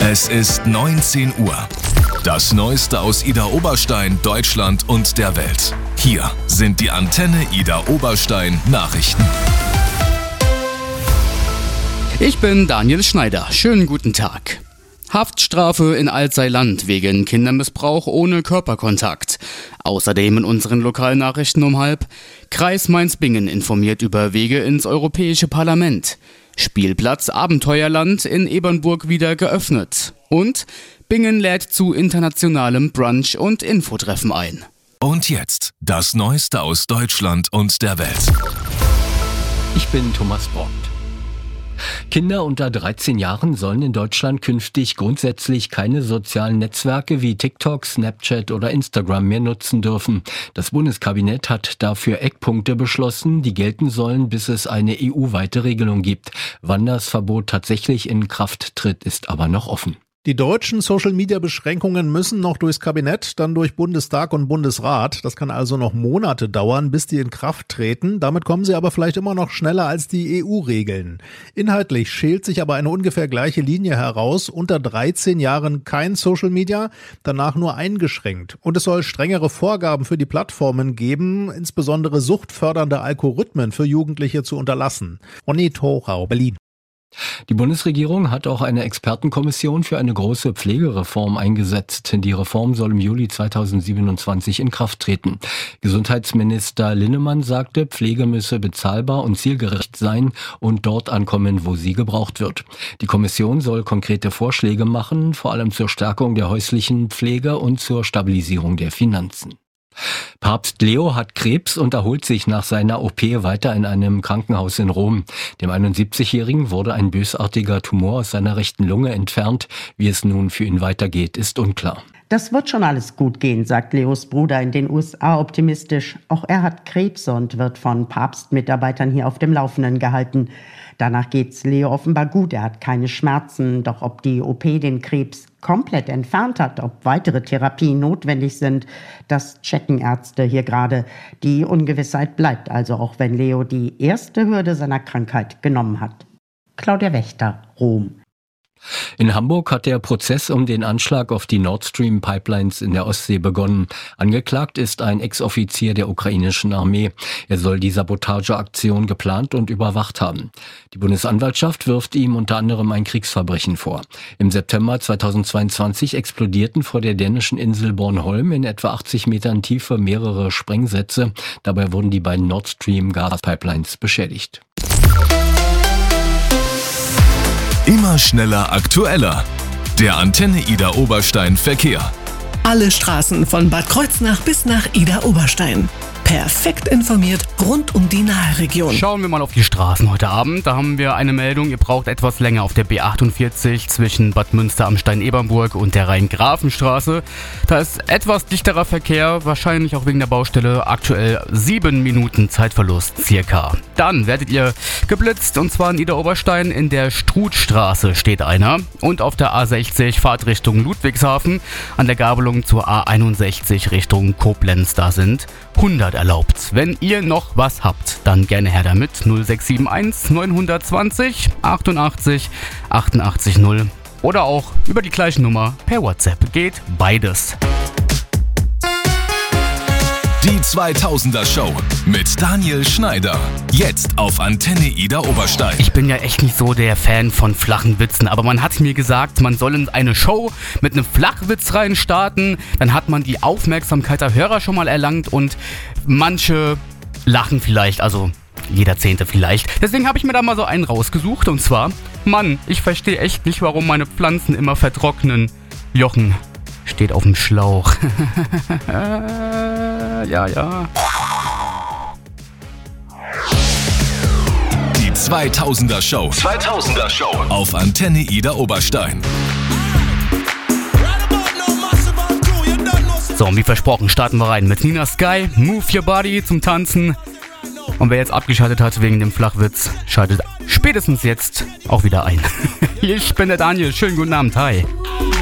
Es ist 19 Uhr. Das Neueste aus Ida Oberstein, Deutschland und der Welt. Hier sind die Antenne Ida Oberstein Nachrichten. Ich bin Daniel Schneider. Schönen guten Tag. Haftstrafe in Alzey-Land wegen Kindermissbrauch ohne Körperkontakt. Außerdem in unseren Lokalnachrichten um 12:30. Kreis Mainz-Bingen informiert über Wege ins Europäische Parlament. Spielplatz Abenteuerland in Ebernburg wieder geöffnet. Und Bingen lädt zu internationalem Brunch- und Infotreffen ein. Und jetzt das Neueste aus Deutschland und der Welt. Ich bin Thomas Bort. Kinder unter 13 Jahren sollen in Deutschland künftig grundsätzlich keine sozialen Netzwerke wie TikTok, Snapchat oder Instagram mehr nutzen dürfen. Das Bundeskabinett hat dafür Eckpunkte beschlossen, die gelten sollen, bis es eine EU-weite Regelung gibt. Wann das Verbot tatsächlich in Kraft tritt, ist aber noch offen. Die deutschen Social-Media-Beschränkungen müssen noch durchs Kabinett, dann durch Bundestag und Bundesrat. Das kann also noch Monate dauern, bis die in Kraft treten. Damit kommen sie aber vielleicht immer noch schneller als die EU-Regeln. Inhaltlich schält sich aber eine ungefähr gleiche Linie heraus. Unter 13 Jahren kein Social-Media, danach nur eingeschränkt. Und es soll strengere Vorgaben für die Plattformen geben, insbesondere suchtfördernde Algorithmen für Jugendliche zu unterlassen. Ronny Thorau, Berlin. Die Bundesregierung hat auch eine Expertenkommission für eine große Pflegereform eingesetzt. Die Reform soll im Juli 2027 in Kraft treten. Gesundheitsminister Linnemann sagte, Pflege müsse bezahlbar und zielgerecht sein und dort ankommen, wo sie gebraucht wird. Die Kommission soll konkrete Vorschläge machen, vor allem zur Stärkung der häuslichen Pflege und zur Stabilisierung der Finanzen. Papst Leo hat Krebs und erholt sich nach seiner OP weiter in einem Krankenhaus in Rom. Dem 71-Jährigen wurde ein bösartiger Tumor aus seiner rechten Lunge entfernt. Wie es nun für ihn weitergeht, ist unklar. Das wird schon alles gut gehen, sagt Leos Bruder in den USA optimistisch. Auch er hat Krebs und wird von Papstmitarbeitern hier auf dem Laufenden gehalten. Danach geht's Leo offenbar gut, er hat keine Schmerzen. Doch ob die OP den Krebs komplett entfernt hat, ob weitere Therapien notwendig sind, das checken Ärzte hier gerade. Die Ungewissheit bleibt also, auch wenn Leo die erste Hürde seiner Krankheit genommen hat. Claudia Wächter, Rom. In Hamburg hat der Prozess um den Anschlag auf die Nord Stream Pipelines in der Ostsee begonnen. Angeklagt ist ein Ex-Offizier der ukrainischen Armee. Er soll die Sabotageaktion geplant und überwacht haben. Die Bundesanwaltschaft wirft ihm unter anderem ein Kriegsverbrechen vor. Im September 2022 explodierten vor der dänischen Insel Bornholm in etwa 80 Metern Tiefe mehrere Sprengsätze. Dabei wurden die beiden Nord Stream Gaspipelines beschädigt. Immer schneller, aktueller. Der Antenne Ida Oberstein Verkehr. Alle Straßen von Bad Kreuznach bis nach Ida Oberstein. Perfekt informiert rund um die Naheregion. Schauen wir mal auf die Straßen heute Abend. Da haben wir eine Meldung, ihr braucht etwas länger auf der B48 zwischen Bad Münster am Stein-Ebernburg und der Rhein-Grafen-Straße. Da ist etwas dichterer Verkehr, wahrscheinlich auch wegen der Baustelle. Aktuell 7 Minuten Zeitverlust circa. Dann werdet ihr geblitzt, und zwar in Ida Oberstein in der Struthstraße steht einer. Und auf der A60 Fahrt Richtung Ludwigshafen an der Gabelung zur A61 Richtung Koblenz. Da sind 100 erlaubt. Wenn ihr noch was habt, dann gerne her damit. 0671 920 88 88 0 oder auch über die gleiche Nummer per WhatsApp. Geht beides. Die 2000er Show mit Daniel Schneider. Jetzt auf Antenne Ida Oberstein. Ich bin ja echt nicht so der Fan von flachen Witzen, aber man hat mir gesagt, man soll in eine Show mit einem Flachwitz rein starten. Dann hat man die Aufmerksamkeit der Hörer schon mal erlangt und manche lachen vielleicht, also jeder Zehnte vielleicht. Deswegen habe ich mir da mal so einen rausgesucht, und zwar: Mann, ich verstehe echt nicht, warum meine Pflanzen immer vertrocknen. Jochen steht auf dem Schlauch. Ja. Die 2000er Show. Auf Antenne Ida Oberstein. So, und wie versprochen, starten wir rein mit Nina Sky, Move Your Body zum Tanzen. Und wer jetzt abgeschaltet hat wegen dem Flachwitz, schaltet spätestens jetzt auch wieder ein. Ich bin der Daniel, schönen guten Abend, hi.